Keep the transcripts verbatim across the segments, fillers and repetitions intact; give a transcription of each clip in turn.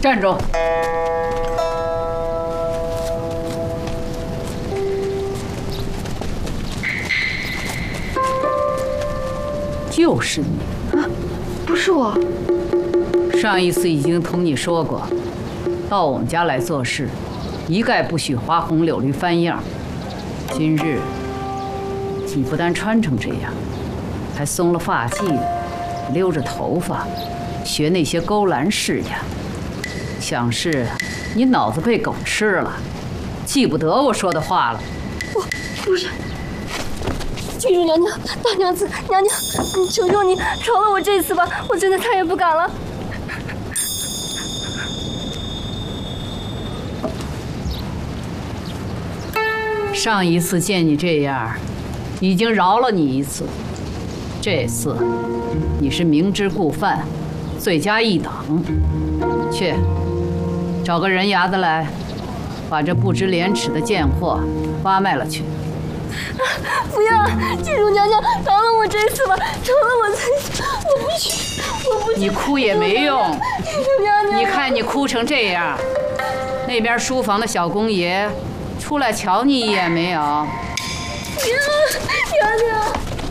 站住！就是你啊，不是我。 上一次已经同你说过，到我们家来做事，一概不许花红柳绿翻样。今日你不但穿成这样，还松了发髻，溜着头发，学那些勾栏式样，想是你脑子被狗吃了，记不得我说的话了。 不，不是。郡主娘娘，大娘子，娘娘，求求你饶了我这次吧，我真的再也不敢了。 上一次见你这样，已经饶了你一次，这次你是明知故犯，罪加一等。去，找个人牙子来，把这不知廉耻的贱货发卖了去。 不要，郡主娘娘，饶了我这次吧，饶了我这次，我不去，我不去。 你哭也没用， 郡主娘娘， 你看你哭成这样，那边书房的小公爷出来瞧你一眼没有？ 娘娘，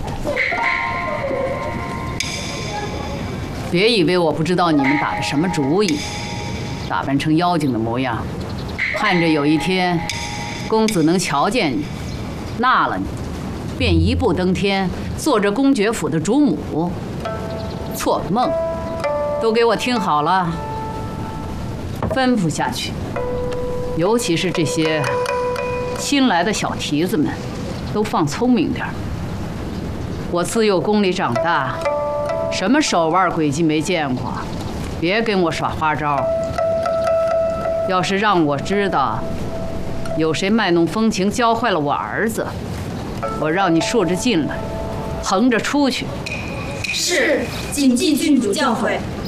别以为我不知道你们打的什么主意，打扮成妖精的模样，盼着有一天公子能瞧见你，纳了你，便一步登天，做着公爵府的主母。错了梦，都给我听好了，吩咐下去，尤其是这些新来的小蹄子们，都放聪明点儿。我自幼宫里长大，什么手腕诡计没见过，别跟我耍花招。要是让我知道有谁卖弄风情教坏了我儿子，我让你竖着进来，横着出去。 是，谨记郡主教诲。